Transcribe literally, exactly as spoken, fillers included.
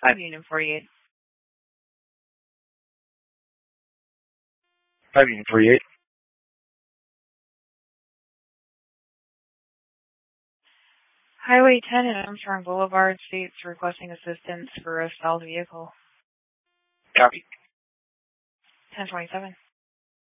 five Union forty-eight. five Union forty-eight. Highway ten and Armstrong Boulevard states requesting assistance for a stalled vehicle. Copy. ten twenty-seven.